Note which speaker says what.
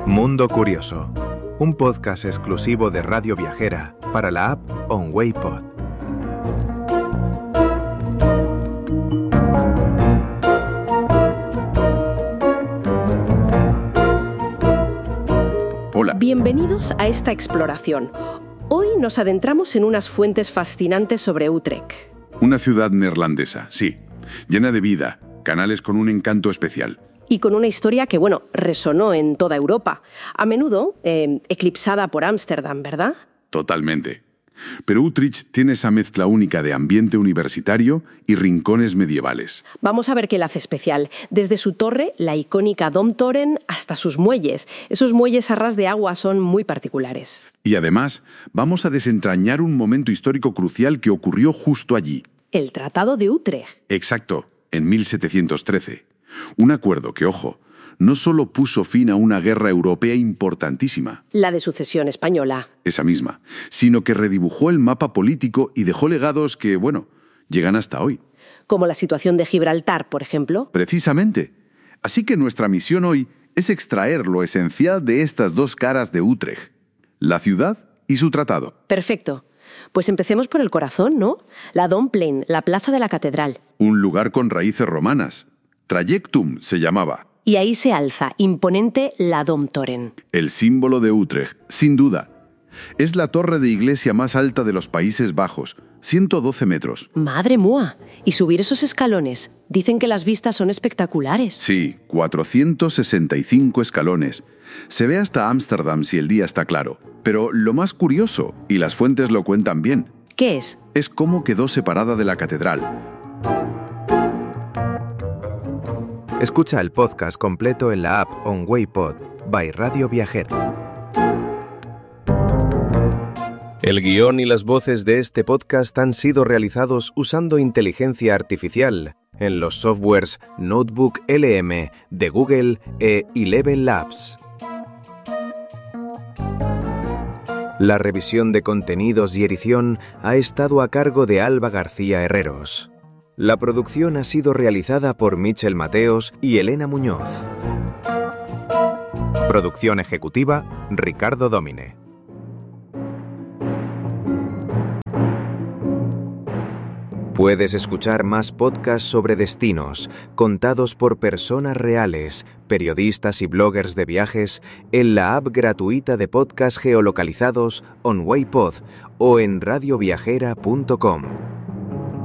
Speaker 1: Mundo Curioso, un podcast exclusivo de Radio Viajera para la app OnWayPod.
Speaker 2: Hola.
Speaker 3: Bienvenidos a esta exploración. Hoy nos adentramos en unas fuentes fascinantes sobre Utrecht.
Speaker 2: Una ciudad neerlandesa, sí, llena de vida, canales con un encanto especial.
Speaker 3: Y con una historia que, resonó en toda Europa. A menudo eclipsada por Ámsterdam, ¿verdad?
Speaker 2: Totalmente. Pero Utrecht tiene esa mezcla única de ambiente universitario y rincones medievales.
Speaker 3: Vamos a ver qué la hace especial. Desde su torre, la icónica Domtoren, hasta sus muelles. Esos muelles a ras de agua son muy particulares.
Speaker 2: Y además, vamos a desentrañar un momento histórico crucial que ocurrió justo allí.
Speaker 3: El Tratado de Utrecht.
Speaker 2: Exacto, en 1713. Un acuerdo que, ojo, no solo puso fin a una guerra europea importantísima,
Speaker 3: La de sucesión española.
Speaker 2: esa misma, sino que redibujó el mapa político y dejó legados que, llegan hasta hoy.
Speaker 3: Como la situación de Gibraltar, por ejemplo.
Speaker 2: Precisamente. Así que nuestra misión hoy es extraer lo esencial de estas dos caras de Utrecht, la ciudad y su tratado.
Speaker 3: Perfecto. Pues empecemos por el corazón, ¿no? La Domplein, la plaza de la catedral.
Speaker 2: Un lugar con raíces romanas. Trajectum se llamaba.
Speaker 3: Y ahí se alza, imponente, la Domtoren.
Speaker 2: El símbolo de Utrecht, sin duda. Es la torre de iglesia más alta de los Países Bajos, 112 metros.
Speaker 3: ¡Madre mía! Y subir esos escalones. Dicen que las vistas son espectaculares.
Speaker 2: Sí, 465 escalones. Se ve hasta Ámsterdam si el día está claro. Pero lo más curioso, y las fuentes lo cuentan bien,
Speaker 3: ¿Qué es?
Speaker 2: es cómo quedó separada de la catedral.
Speaker 1: Escucha el podcast completo en la app OnWayPod by Radio Viajera. El guión y las voces de este podcast han sido realizados usando inteligencia artificial en los softwares Notebook LM de Google e Eleven Labs. La revisión de contenidos y edición ha estado a cargo de Alba García Herreros. La producción ha sido realizada por Michel Mateos y Elena Muñoz. Producción ejecutiva, Ricardo Domine. Puedes escuchar más podcasts sobre destinos, contados por personas reales, periodistas y bloggers de viajes, en la app gratuita de podcasts geolocalizados OnWayPod o en radioviajera.com.